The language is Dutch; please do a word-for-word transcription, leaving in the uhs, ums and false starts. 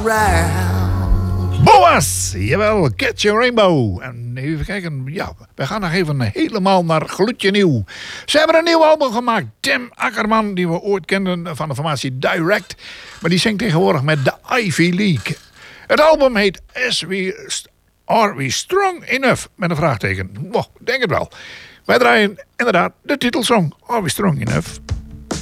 around. Boas, jawel, Catch Your Rainbow. En even kijken, ja, we gaan nog even helemaal naar gloedje nieuw. Ze hebben een nieuw album gemaakt. Tim Akkerman, die we ooit kenden van de formatie Direct. Maar die zingt tegenwoordig met de Ivy League. Het album heet As We... Are We Strong Enough? Met een vraagteken. Oh, denk het wel. Wij draaien inderdaad de titelsong Are We Strong Enough?